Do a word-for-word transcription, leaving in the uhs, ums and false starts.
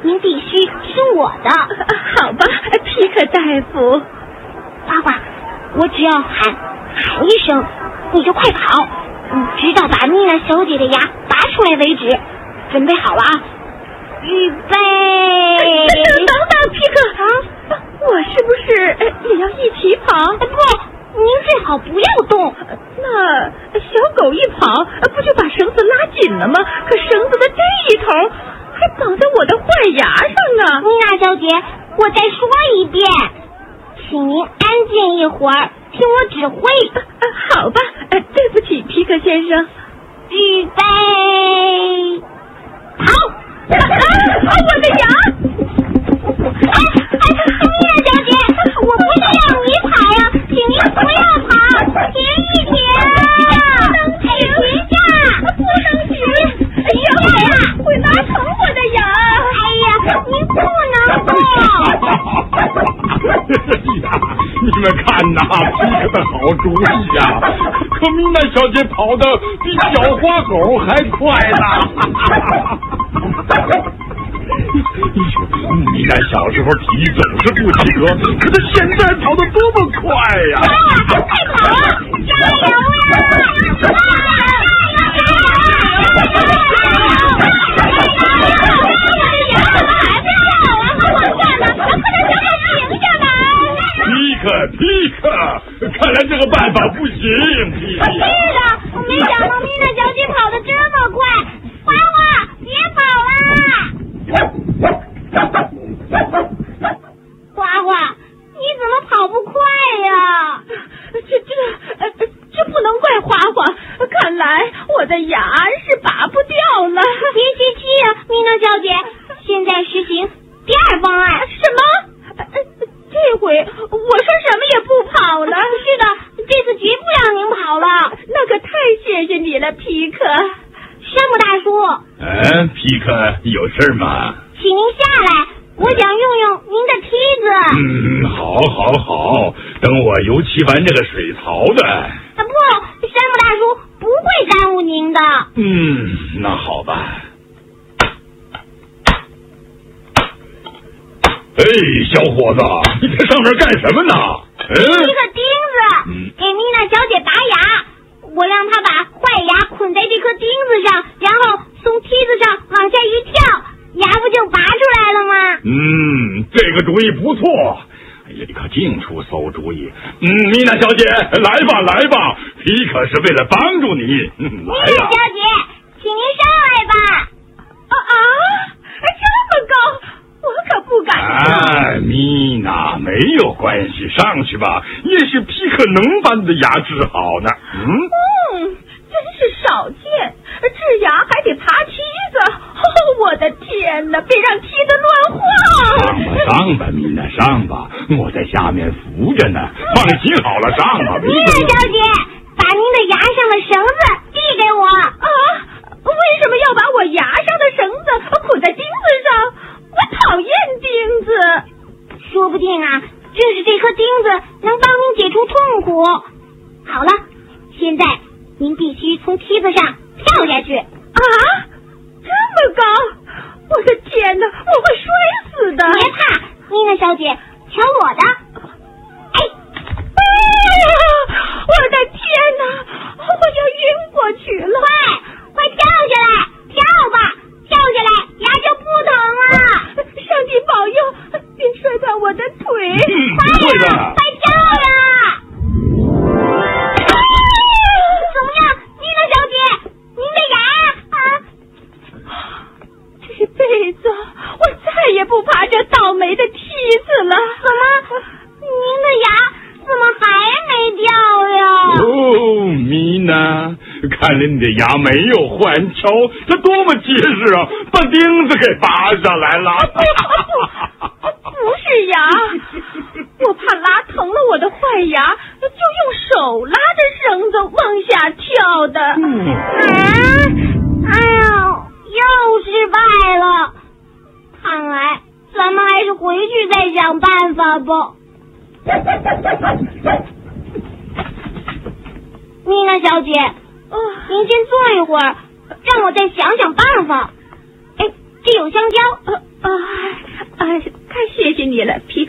您必须听我的。 好吧，皮克大夫。 花花，我只要喊喊一声，你就快跑，直到把米娜小姐的牙拔出来为止。准备好了啊！预备！ 等等，皮克啊，我是不是也要一起跑？ 不，您最好不要动。 那小狗一跑，不就把绳子拉紧了吗？可绳子的这一头还绑在我的坏牙上呢。 米娜小姐，我再说一遍，请您安静一会儿，听我指挥。 啊啊、好吧，呃，对不起，皮克先生。 预备，跑！ 啊啊！我的牙！ 哎哎，米娜小姐，我不是让你跑呀，请您不要跑，停一停！停下！ 不能停！哎呀，会拉疼我的牙！ 哎呀，你不能动！ 呀，你们看呐，皮克的好主意呀！可米娜小姐跑得比小花狗还快呢。米娜小时候体育总是不及格，可她现在跑得多么快呀！ 快跑啊！加油呀！ 皮克，皮克，看来这个办法不行。皮克， 是的，我没想到米娜小姐跑得这么快。花花，别跑啦！花花，你怎么跑不快呀？ 这这呃这不能怪花花，看来我的牙是拔不掉了。 别泄气啊，米娜小姐，现在实行第二方案。 什么？这回我说什么也不跑了。 是的，这次绝不让您跑了。 那可太谢谢你了，皮克。 山姆大叔。 嗯，皮克有事吗？ 请您下来，我想用用您的梯子。 嗯，好，好，好，等我油漆完这个水槽的。 啊不，山姆大叔不会耽误您的。 嗯，那好吧。哎，小伙子，你在上面干什么呢？嗯， 一个钉子，给米娜小姐拔牙。我让她把坏牙捆在这颗钉子上，然后从梯子上往下一跳，牙不就拔出来了吗？ 嗯，这个主意不错。哎呀，你可净出馊主意。嗯，米娜小姐，来吧，来吧，皮克是为了帮助你。嗯， 米娜小姐，请您上来吧。 啊啊，这么高！我可不敢上。 哎，米娜，没有关系，上去吧。也许皮克能把你的牙治好呢。嗯， 嗯，真是少见，治牙还得爬梯子。哦，我的天哪！别让梯子乱晃。 上吧，上吧，米娜，上吧，我在下面扶着呢。放心好了，上吧。 米娜小姐，把您的牙上的绳子递给我。 啊，为什么要把我牙上的绳子捆在钉子上？我讨厌钉子。 说不定啊，正是这颗钉子能帮您解除痛苦。好了，现在您必须从梯子上跳下去。 啊，这么高！我的天哪，我会摔死的。 别怕，米娜小姐，瞧我的。哎， 哎呀，我的天哪，我要晕过去了。 快快跳下来，跳吧，跳下来牙就不疼了。 上帝保佑，别摔断我的腿。 嗯， 快呀，快跳呀！哎，怎么样，米娜小姐，您的牙啊？ 这辈子我再也不爬这倒霉的梯子了。 怎么，您的牙怎么还没掉呀？ 哦，米娜，看来你的牙没有坏，你瞧这多么结实啊，把钉子给拔下来了。 不是牙，我怕拉疼了我的坏牙，就用手拉着绳子往下跳的。 嗯、 啊，哎呀，又失败了。看来咱们还是回去再想办法吧。米娜小姐， 哦， 您先坐一会儿，让我再想想办法。哎，这有香蕉， 呃， 啊啊！太谢谢你了，皮